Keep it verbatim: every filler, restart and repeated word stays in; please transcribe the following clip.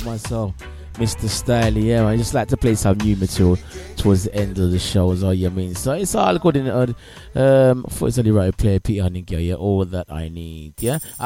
with myself, Mister Stiley. Yeah, man, I just like to play some new material towards the end of the show, as all you mean. So it's all good in it. Um, for it's only right to play Peter Honey, yeah, all that I need. Yeah.